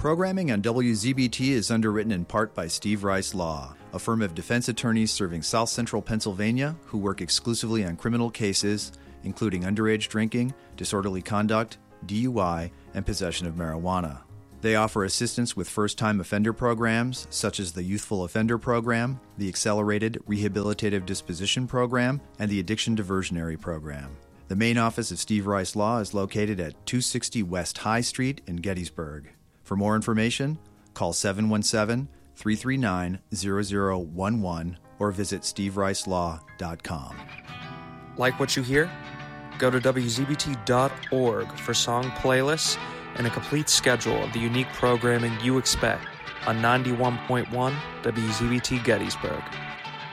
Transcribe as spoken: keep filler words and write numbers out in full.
Programming on W Z B T is underwritten in part by Steve Rice Law, a firm of defense attorneys serving South Central Pennsylvania who work exclusively on criminal cases, including underage drinking, disorderly conduct, D U I, and possession of marijuana. They offer assistance with first-time offender programs, such as the Youthful Offender Program, the Accelerated Rehabilitative Disposition Program, and the Addiction Diversionary Program. The main office of Steve Rice Law is located at two sixty West High Street in Gettysburg. For more information, call seven one seven, three three nine, zero zero one one or visit steve rice law dot com. Like what you hear? Go to W Z B T dot org for song playlists and a complete schedule of the unique programming you expect on ninety-one point one W Z B T Gettysburg.